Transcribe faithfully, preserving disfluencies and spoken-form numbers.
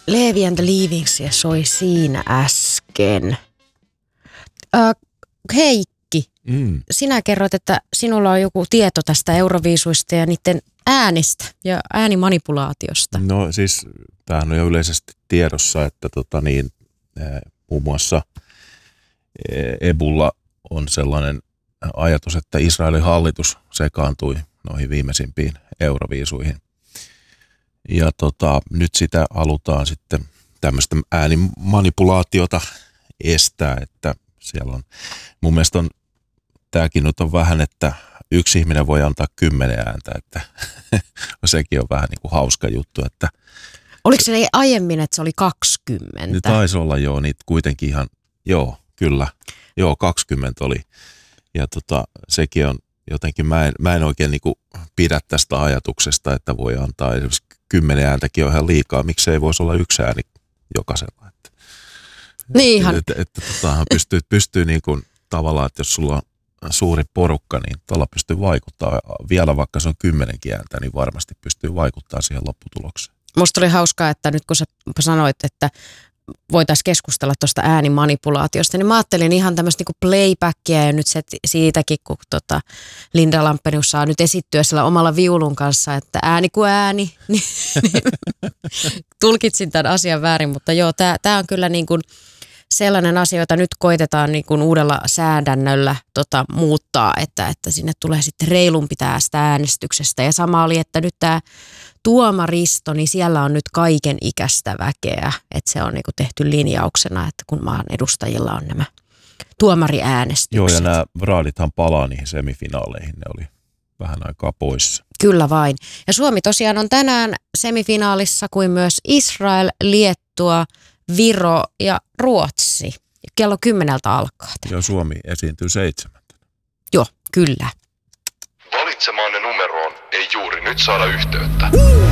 Levi and the Leavingsia soi siinä äsken. Äh, Heikki, mm. sinä kerroit, että sinulla on joku tieto tästä Euroviisuista ja niiden äänistä ja äänimanipulaatiosta. No siis tämähän on jo yleisesti tiedossa, että tota niin, muun muassa Ebulla on sellainen ajatus, että Israelin hallitus sekaantui noihin viimeisimpiin Euroviisuihin. Ja tota, nyt sitä halutaan sitten tämmöistä äänimanipulaatiota estää, että siellä on, mun mielestä on, tämäkin nyt on vähän, että yksi ihminen voi antaa kymmenen ääntä, että sekin on vähän niin kuin hauska juttu, että oliko se ei aiemmin, että se oli kaksikymmentä? Nyt taisi olla joo, niitä kuitenkin ihan, joo, kyllä, joo, kaksikymmentä oli. Ja tota, sekin on jotenkin, mä en, mä en oikein niin kuin pidä tästä ajatuksesta, että voi antaa esimerkiksi kymmenen ääntäkin on ihan liikaa. Miksi ei voisi olla yksi ääni jokaisella? Että, Niinhan. Että, että, että tota, pystyy, pystyy niin kuin tavallaan, että jos sulla on suuri porukka, niin tuolla pystyy vaikuttaa. Vielä vaikka se on kymmenenkin ääntä, niin varmasti pystyy vaikuttaa siihen lopputulokseen. Musta oli hauskaa, että nyt kun sä sanoit, että voitaisiin keskustella tuosta äänimanipulaatiosta, niin mä ajattelin ihan tämmöistä niinku playbackia ja nyt se siitäkin, kun tota Linda Lampenius saa nyt esittyä sillä omalla viulun kanssa, että ääni kuin ääni, niin, niin tulkitsin tämän asian väärin, mutta joo, tämä on kyllä niin kuin sellainen asia, jota nyt koitetaan niin kuin uudella säädännöllä tota, muuttaa, että, että sinne tulee sitten reilumpi tästä äänestyksestä ja sama oli, että nyt tämä tuomaristo, niin siellä on nyt kaiken ikäistä väkeä, että se on niin kuin tehty linjauksena, että kun maan edustajilla on nämä tuomariäänestykset. Joo, ja nämä raadithan palaa niihin semifinaaleihin, ne oli vähän aikaa poissa. Kyllä vain. Ja Suomi tosiaan on tänään semifinaalissa kuin myös Israel, Liettua, Viro ja Ruotsi. Kello kymmeneltä alkaa. Joo, Suomi esiintyy seitsemältä. Joo, kyllä. Valitsemaanne numeroon ei juuri nyt saada yhteyttä.